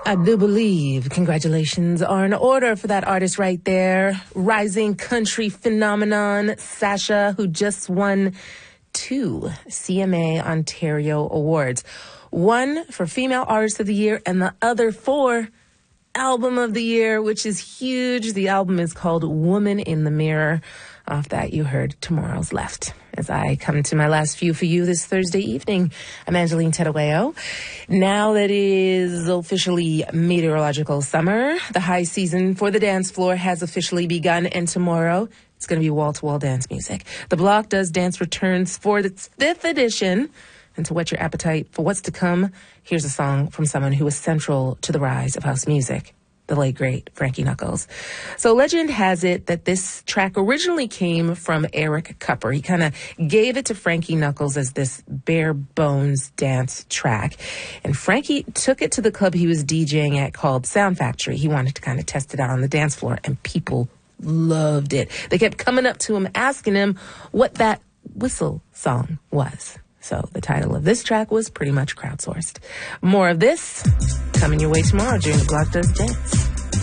I do believe congratulations are in order for that artist right there. Rising country phenomenon, Sasha, who just won 2 CMA Ontario awards. One for Female Artist of the Year and the other for Album of the Year, which is huge. The album is called Woman in the Mirror. Off that, you heard Tomorrow's Left. As I come to my last few for you this Thursday evening, I'm Angeline Tedaweo. Now that it is officially meteorological summer, the high season for the dance floor has officially begun, and tomorrow it's going to be wall-to-wall dance music. The Block Does Dance returns for its 5th edition. And to whet your appetite for what's to come, here's a song from someone who was central to the rise of house music, the late, great Frankie Knuckles. So legend has it that this track originally came from Eric Kupper. He kind of gave it to Frankie Knuckles as this bare bones dance track. And Frankie took it to the club he was DJing at called Sound Factory. He wanted to kind of test it out on the dance floor, and people loved it. They kept coming up to him, asking him what that whistle song was. So the title of this track was pretty much crowdsourced. More of this coming your way tomorrow during the Block Does Dance.